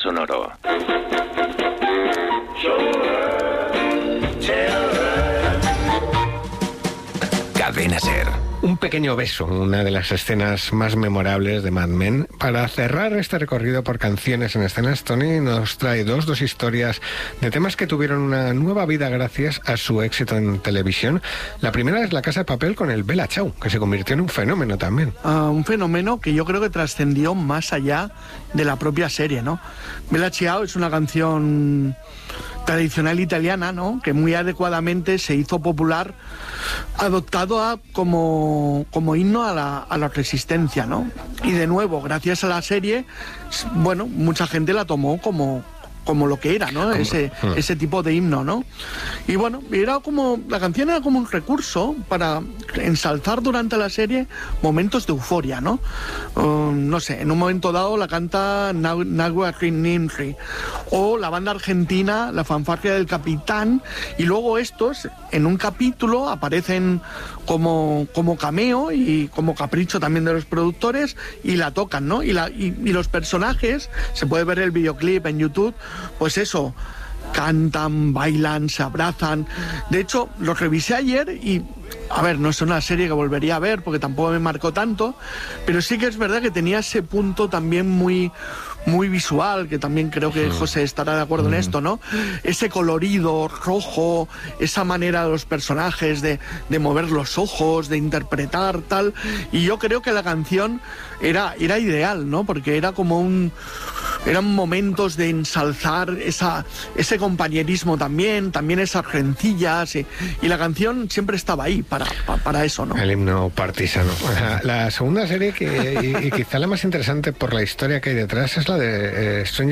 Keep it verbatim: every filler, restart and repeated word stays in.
sonoro. Cadena Ser. Un pequeño beso, una de las escenas más memorables de Mad Men. Para cerrar este recorrido por canciones en escenas, Tony nos trae dos, dos historias de temas que tuvieron una nueva vida gracias a su éxito en televisión. La primera es La Casa de Papel con el Bella Ciao, que se convirtió en un fenómeno también. Uh, un fenómeno que yo creo que trascendió más allá de la propia serie, ¿no? Bella Ciao es una canción tradicional italiana, ¿no?, que muy adecuadamente se hizo popular, adoptado a, como, como himno a la, a la resistencia, ¿no? Y de nuevo, gracias a la serie, bueno, mucha gente la tomó como... como lo que era, ¿no? Ese, ese tipo de himno, ¿no? Y bueno, era como, la canción era como un recurso para ensalzar durante la serie momentos de euforia, ¿no? Uh, no sé, en un momento dado la canta Nagua Ninri, o la banda argentina, la fanfarria del Capitán, y luego estos, en un capítulo, aparecen como, como cameo y como capricho también de los productores, y la tocan, ¿no? Y, la, y, y los personajes, se puede ver el videoclip en YouTube, pues eso, cantan, bailan, se abrazan. De hecho, lo revisé ayer y, a ver, no es una serie que volvería a ver porque tampoco me marcó tanto, pero sí que es verdad que tenía ese punto también muy... muy visual, que también creo que José estará de acuerdo en esto, ¿no? Ese colorido rojo, esa manera de los personajes de, de mover los ojos, de interpretar, tal. Y yo creo que la canción era, era ideal, ¿no? Porque era como un... eran momentos de ensalzar esa, ese compañerismo también, también esas rencillas, y, y la canción siempre estaba ahí para, para, para eso, ¿no? El himno partisano. La, la segunda serie, que y, y quizá la más interesante por la historia que hay detrás, es la de eh, Stranger